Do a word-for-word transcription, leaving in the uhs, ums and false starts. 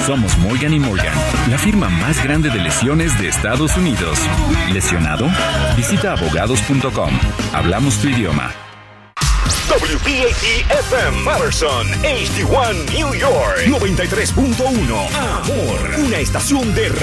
Somos Morgan y Morgan, la firma más grande de lesiones de Estados Unidos. ¿Lesionado? Visita abogados punto com. Hablamos tu idioma. W P A T F M Patterson, H D uno New York, noventa y tres punto uno. Amor, una estación de